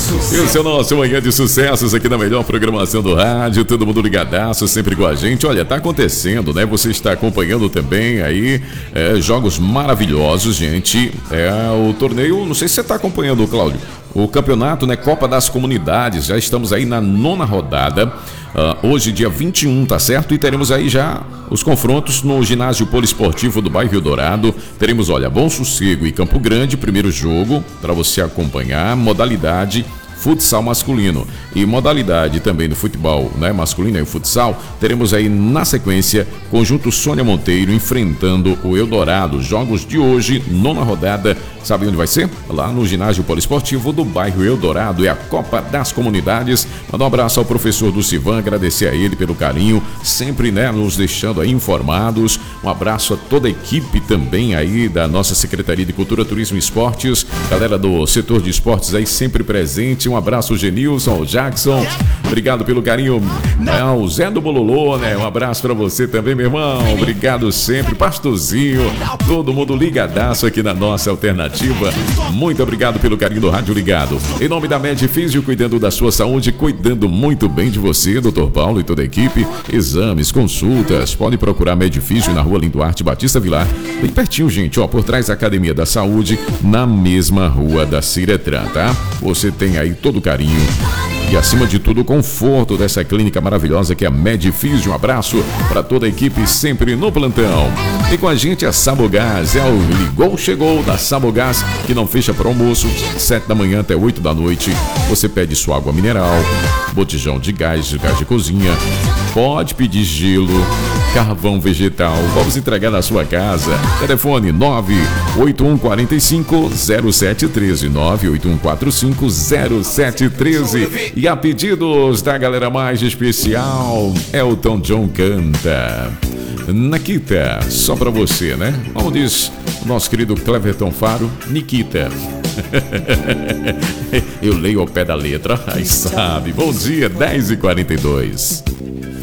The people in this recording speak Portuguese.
Esse é o nosso Manhã de Sucessos aqui na melhor programação do rádio, todo mundo ligadaço, sempre com a gente. Olha, tá acontecendo, né? Você está acompanhando também aí jogos maravilhosos, gente. O torneio, não sei se você está acompanhando, Cláudio. O campeonato, né? Copa das Comunidades, já estamos aí na 9ª rodada. Hoje, dia 21, tá certo? E teremos aí já os confrontos no ginásio poliesportivo do bairro Eldorado. Teremos, olha, Bom Sossego e Campo Grande, primeiro jogo para você acompanhar. Modalidade futsal masculino e modalidade também do futebol, né, masculino e o futsal. Teremos aí na sequência Conjunto Sônia Monteiro enfrentando o Eldorado. Jogos de hoje, 9ª rodada. Sabe onde vai ser? Lá no ginásio poliesportivo do bairro Eldorado. É a Copa das Comunidades. Mandar um abraço ao professor do Civan, agradecer a ele pelo carinho, sempre, né, nos deixando aí informados. Um abraço a toda a equipe também aí da nossa Secretaria de Cultura, Turismo e Esportes, galera do setor de esportes aí sempre presente. Um abraço, Genilson, Jackson, obrigado pelo carinho. O Zé do Bololô, né? Um abraço pra você também, meu irmão. Obrigado sempre, Pastorzinho, todo mundo ligadaço aqui na nossa alternativa. Muito obrigado pelo carinho do Rádio Ligado. Em nome da Medfísio, cuidando da sua saúde, cuidando muito bem de você, Dr. Paulo e toda a equipe. Exames, consultas, pode procurar Medfísio na Rua Linduarte Batista Vilar, bem pertinho, gente, ó, por trás da Academia da Saúde, na mesma Rua da Ciretran, tá? Você tem aí todo o carinho e, acima de tudo, o conforto dessa clínica maravilhosa que é a Medfísio. Um abraço para toda a equipe sempre no plantão. E com a gente a Sabogás, o Ligou Chegou da Sabogás, que não fecha para almoço, 7 da manhã até 8 da noite. Você pede sua água mineral, botijão de gás de cozinha, pode pedir gelo, carvão vegetal, vamos entregar na sua casa. Telefone 981450713, 981450713. E a pedidos da galera mais especial, Elton John canta Nikita, só pra você, né? Como diz o nosso querido Cleverton Faro, Nikita. Eu leio ao pé da letra, aí sabe. Bom dia, 10h42.